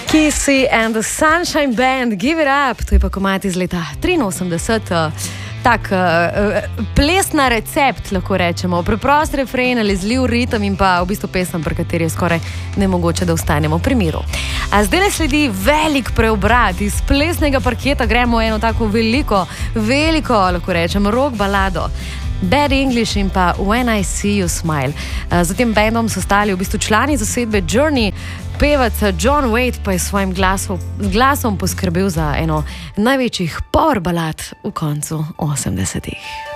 Kissy and the Sunshine Band, Give It Up, to je pa komad iz leta 83. Tak plesna recept, lahko rečemo. Preprost refren, nalezljiv ritem in pa v bistvu pesem, pri kateri je skoraj nemogoče, da ostanemo pri miru. A zdaj ne sledi velik preobrat. Iz plesnega parketa gremo eno tako veliko, lahko rečem, rock balado. Bad English in pa When I See You Smile. Za tem bandom so stali v bistvu člani zasedbe Journey. Pevec John Waite pa je s svojim glasom poskrbel za eno največjih power balad v koncu 80-ih.